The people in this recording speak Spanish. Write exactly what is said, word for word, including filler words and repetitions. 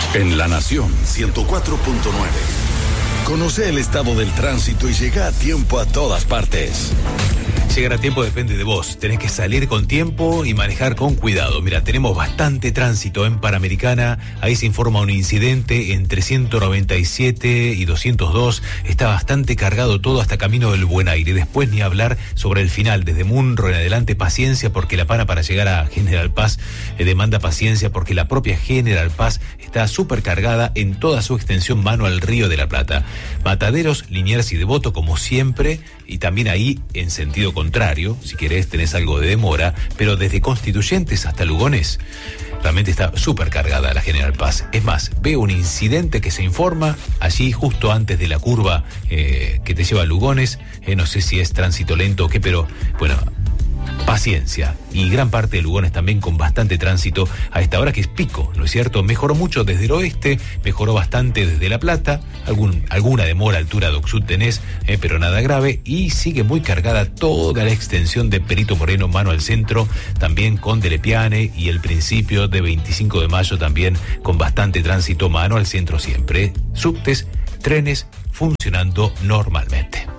En La Nación ciento cuatro punto nueve. Conoce el estado del tránsito y llega a tiempo a todas partes. Llegar a tiempo depende de vos. Tenés que salir con tiempo y manejar con cuidado. Mira, tenemos bastante tránsito en Panamericana. Ahí se informa un incidente entre ciento noventa y siete y doscientos dos. Está bastante cargado todo hasta Camino del Buen Aire. Después ni hablar sobre el final. Desde Munro en adelante, paciencia, porque la Pana para llegar a General Paz eh, demanda paciencia, porque la propia General Paz está súper cargada en toda su extensión mano al Río de la Plata. Mataderos, Liniers y Devoto, como siempre, y también ahí en sentido contrario, si querés tenés algo de demora, pero desde Constituyentes hasta Lugones, realmente está súper cargada la General Paz. Es más, veo un incidente que se informa allí justo antes de la curva eh, que te lleva a Lugones, eh, no sé si es tránsito lento o qué, pero bueno, paciencia. Y gran parte de Lugones también con bastante tránsito a esta hora que es pico, ¿no es cierto? Mejoró mucho desde el oeste, mejoró bastante desde La Plata, algún, alguna demora a altura de Oxud tenés, eh, pero nada grave, y sigue muy cargada toda la extensión de Perito Moreno mano al centro, también con Delepiane, y el principio de veinticinco de mayo también con bastante tránsito mano al centro siempre. Subtes, trenes funcionando normalmente.